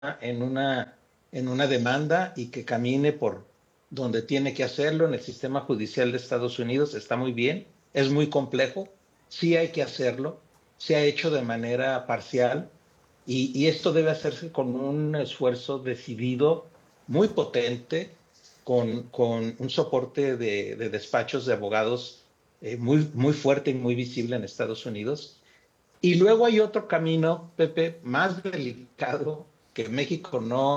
en una, en una demanda y que camine por donde tiene que hacerlo en el sistema judicial de Estados Unidos. Está muy bien, es muy complejo, sí hay que hacerlo, se ha hecho de manera parcial y esto debe hacerse con un esfuerzo decidido, muy potente, con un soporte de despachos de abogados muy fuerte y muy visible en Estados Unidos. Y luego hay otro camino, Pepe, más delicado, que México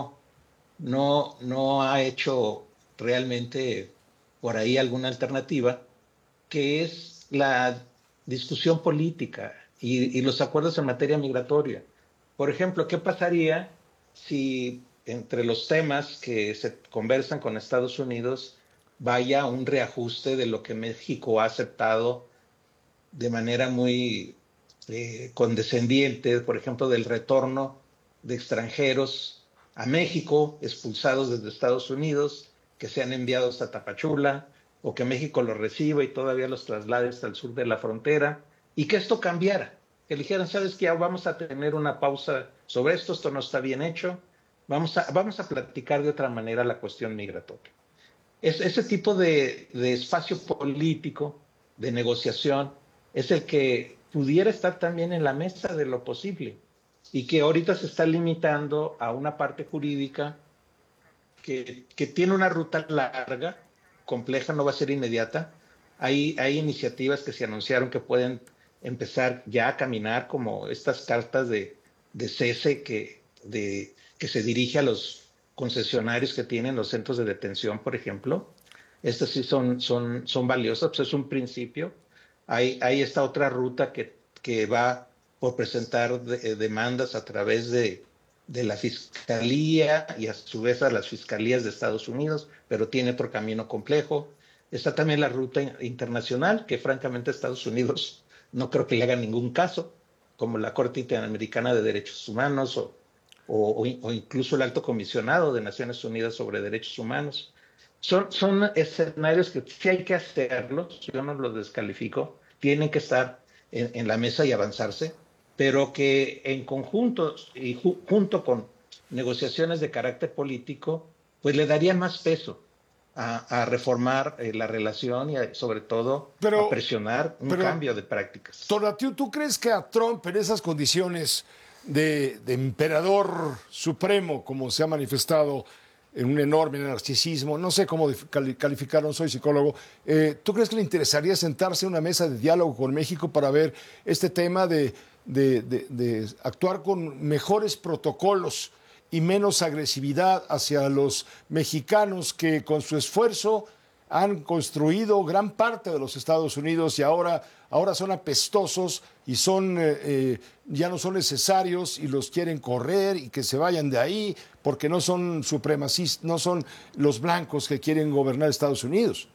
no ha hecho realmente por ahí alguna alternativa, que es la discusión política y los acuerdos en materia migratoria. Por ejemplo, ¿qué pasaría si entre los temas que se conversan con Estados Unidos vaya un reajuste de lo que México ha aceptado de manera muy condescendiente, por ejemplo, del retorno de extranjeros a México, expulsados desde Estados Unidos, que sean enviados a Tapachula, o que México los reciba y todavía los traslade hasta el sur de la frontera, y que esto cambiara, que dijeran, ¿sabes qué? Vamos a tener una pausa sobre esto no está bien hecho, vamos a platicar de otra manera la cuestión migratoria. Ese tipo de espacio político, de negociación, es el que pudiera estar también en la mesa de lo posible y que ahorita se está limitando a una parte jurídica que tiene una ruta larga, compleja, no va a ser inmediata. Hay iniciativas que se anunciaron que pueden empezar ya a caminar, como estas cartas de cese que se dirige a los concesionarios que tienen los centros de detención, por ejemplo. Estas sí son valiosas, pues es un principio. Hay esta otra ruta que va por presentar demandas a través de la Fiscalía y a su vez a las Fiscalías de Estados Unidos, pero tiene otro camino complejo. Está también la ruta internacional, que francamente Estados Unidos no creo que le haga ningún caso, como la Corte Interamericana de Derechos Humanos o incluso el Alto Comisionado de Naciones Unidas sobre Derechos Humanos. Son escenarios que sí hay que hacerlos, yo no los descalifico, tienen que estar en la mesa y avanzarse, pero que en conjunto y junto con negociaciones de carácter político, pues le daría más peso a reformar la relación y sobre todo a Pero, presionar un pero, cambio de prácticas. Tonatiu, ¿tú crees que a Trump en esas condiciones de emperador supremo, como se ha manifestado en un enorme narcisismo, no sé cómo calificarlo, no soy psicólogo, ¿tú crees que le interesaría sentarse a una mesa de diálogo con México para ver este tema de actuar con mejores protocolos y menos agresividad hacia los mexicanos que con su esfuerzo han construido gran parte de los Estados Unidos y ahora son apestosos y ya no son necesarios y los quieren correr y que se vayan de ahí porque no son supremacistas, no son los blancos que quieren gobernar Estados Unidos?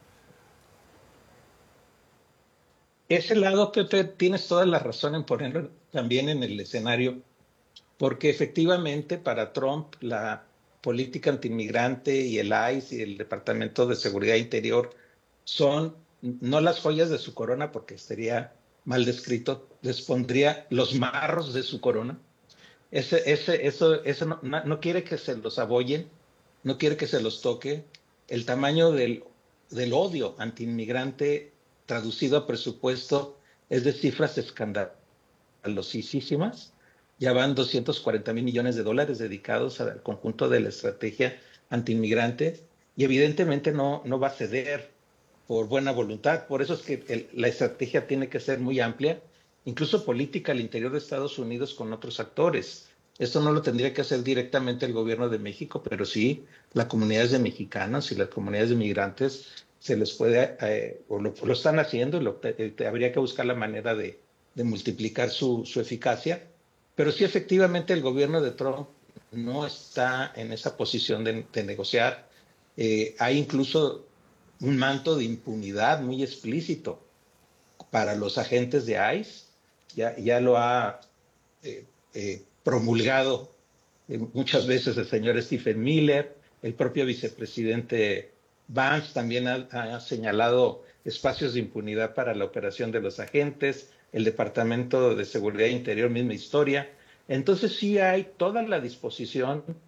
Ese lado, Pepe, tienes toda la razón en ponerlo también en el escenario, porque efectivamente para Trump la política antiinmigrante y el ICE y el Departamento de Seguridad Interior son no las joyas de su corona, porque sería mal descrito, les pondría los marros de su corona. Eso no quiere que se los aboyen, no quiere que se los toque. El tamaño del odio antiinmigrante traducido a presupuesto es de cifras escandalosísimas. Ya van 240,000 millones de dólares dedicados al conjunto de la estrategia antiinmigrante y evidentemente no va a ceder por buena voluntad. Por eso es que la estrategia tiene que ser muy amplia, incluso política al interior de Estados Unidos con otros actores. Esto no lo tendría que hacer directamente el gobierno de México, pero sí las comunidades de mexicanos y las comunidades de migrantes se les puede, lo están haciendo y habría que buscar la manera de multiplicar su eficacia. Pero sí, efectivamente, el gobierno de Trump no está en esa posición de negociar. Hay incluso un manto de impunidad muy explícito para los agentes de ICE. Ya lo ha promulgado muchas veces el señor Stephen Miller, el propio vicepresidente Vance también ha señalado espacios de impunidad para la operación de los agentes, el Departamento de Seguridad Interior, misma historia. Entonces sí hay toda la disposición